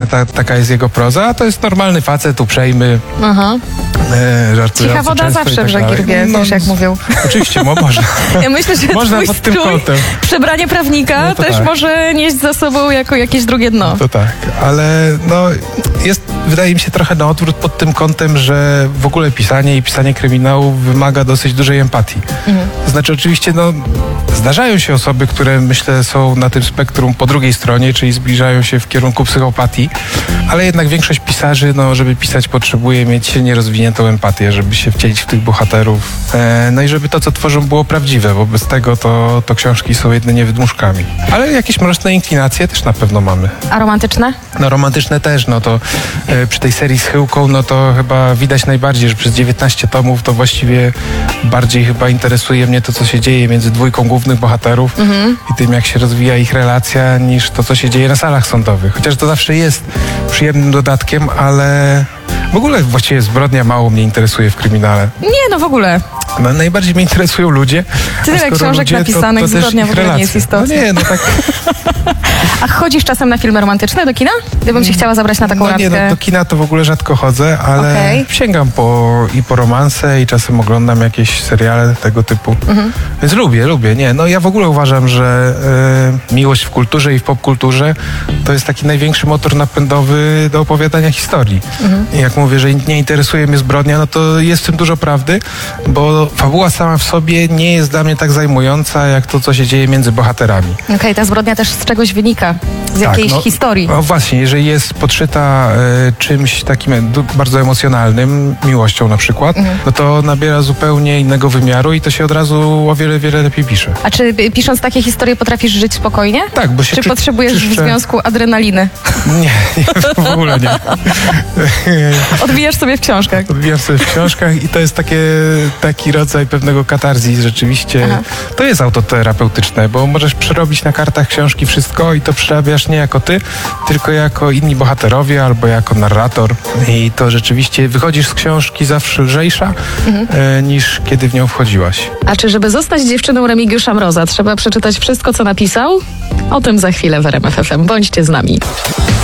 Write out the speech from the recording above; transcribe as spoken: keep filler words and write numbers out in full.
ta, taka jest jego proza, a to jest normalny facet, uprzejmy, Aha. e, żartujący. Cicha woda często i zawsze tak brzegi dalej. rwie, No, wiesz jak mówią. Oczywiście, mo, można. Ja myślę, że Można twój pod tym strój, kątem. przebranie prawnika No to też tak. może nieść za sobą jako jakieś drugie dno. To tak, ale no jest, wydaje mi się, trochę na odwrót pod tym kątem, że w ogóle pisanie i pisanie kryminału wymaga dosyć dużej empatii. Mhm. To znaczy oczywiście, no zdarzają się osoby, które myślę są na tym spektrum po drugiej stronie, czyli zbliżają się w kierunku psychopatii, ale jednak większość pisarzy, no żeby pisać, potrzebuje mieć silnie rozwiniętą empatię, żeby się wcielić w tych bohaterów, e, no i żeby to, co tworzą, było prawdziwe, bo bez tego to, to książki są jedynie wydmuszkami. Ale jakieś mroczne inklinacje też na pewno mamy. A romantyczne? No romantyczne też, no to e, przy tej serii z Chyłką, no to chyba widać najbardziej, że przez dziewiętnaście tomów to właściwie bardziej chyba interesuje mnie to, co się dzieje między dwójką głównych bohaterów Mhm. i tym, jak się rozwija ich relacja, niż to, co się dzieje na salach sądowych. Chociaż to zawsze jest przyjemnym dodatkiem, ale w ogóle właściwie zbrodnia mało mnie interesuje w kryminale. Nie, no w ogóle. No, najbardziej mnie interesują ludzie. Tyle a skoro książek ludzie, napisanych, to, to też zbrodnia ich w ogóle nie relacje. jest istotna. No nie, no tak. A chodzisz czasem na filmy romantyczne do kina? Gdybym cię chciała zabrać na taką No randkę. nie, no do kina to w ogóle rzadko chodzę, ale Okej. sięgam po, i po romanse i czasem oglądam jakieś seriale tego typu. Mhm. Więc lubię, lubię. Nie, no ja w ogóle uważam, że e, miłość w kulturze i w popkulturze to jest taki największy motor napędowy do opowiadania historii. Mhm. I jak mówię, że nie interesuje mnie zbrodnia, no to jest w tym dużo prawdy, bo fabuła sama w sobie nie jest dla mnie tak zajmująca, jak to, co się dzieje między bohaterami. Okej, ta zbrodnia też z czegoś wynika. Z Tak, jakiejś no, historii. No właśnie, jeżeli jest podszyta e, czymś takim e, du- bardzo emocjonalnym, miłością na przykład, Mhm. no to nabiera zupełnie innego wymiaru i to się od razu o wiele, wiele lepiej pisze. A czy y, pisząc takie historie potrafisz żyć spokojnie? Tak, bo się Czy czy, potrzebujesz w czyszczę- związku adrenaliny? Nie, nie, w ogóle nie. Odbijasz sobie w książkach. Odbijam sobie w książkach i to jest takie, taki rodzaj pewnego katarzis rzeczywiście. Aha. To jest autoterapeutyczne, bo możesz przerobić na kartach książki wszystko i to przerabiasz nie jako ty, tylko jako inni bohaterowie albo jako narrator. I to rzeczywiście wychodzisz z książki zawsze lżejsza Mhm. e, niż kiedy w nią wchodziłaś. A czy żeby zostać dziewczyną Remigiusza Mroza, trzeba przeczytać wszystko, co napisał? O tym za chwilę w R M F F M. Bądźcie z nami.